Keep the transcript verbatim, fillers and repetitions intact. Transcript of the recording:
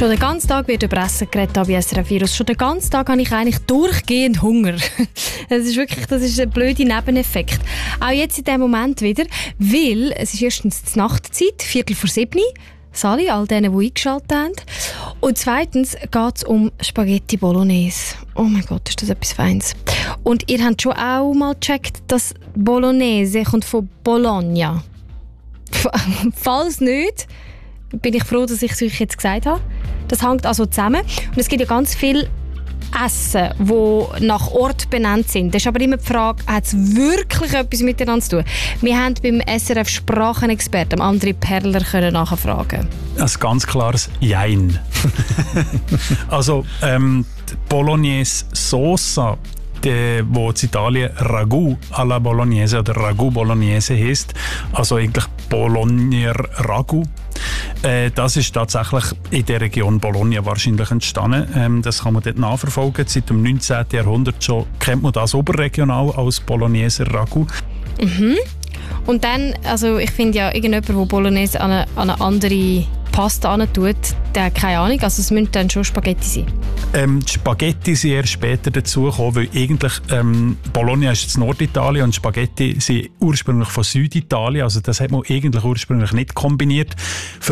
Schon den ganzen Tag wird über Essen geredet bei S R F Virus. Schon den ganzen Tag habe ich eigentlich durchgehend Hunger. Das ist wirklich, das ist ein blöder Nebeneffekt. Auch jetzt in diesem Moment wieder, weil es ist erstens die Nachtzeit, Viertel vor sieben. Sali, all denen, die eingeschaltet haben. Und zweitens geht es um Spaghetti Bolognese. Oh mein Gott, ist das etwas Feines. Und ihr habt schon auch mal gecheckt, dass Bolognese kommt von Bologna. Falls nicht, bin ich froh, dass ich es euch jetzt gesagt habe. Das hängt also zusammen. Und es gibt ja ganz viel Essen, die nach Ort benannt sind. Das ist aber immer die Frage, hat es wirklich etwas miteinander zu tun? Wir haben beim S R F Sprachenexperten André Perler können nachfragen. Ein ganz klares Jein. Also ähm, die Bolognese Soße, die, wo in Italien Ragu alla Bolognese oder Ragu Bolognese heisst, also eigentlich Bologner Ragu. Äh, das ist tatsächlich in der Region Bologna wahrscheinlich entstanden. Ähm, das kann man dort nachverfolgen. Seit dem neunzehnten Jahrhundert schon kennt man das oberregional als Bologneser Ragu. Mhm. Und dann, also ich finde ja, irgendjemand, der Bolognese an eine, an eine andere Pasta antut, der hat keine Ahnung. Also es müssen dann schon Spaghetti sein. Ähm, die Spaghetti sind erst später dazugekommen, weil eigentlich ähm, Bologna ist jetzt Norditalien und Spaghetti sind ursprünglich von Süditalien. Also das hat man eigentlich ursprünglich nicht kombiniert. Für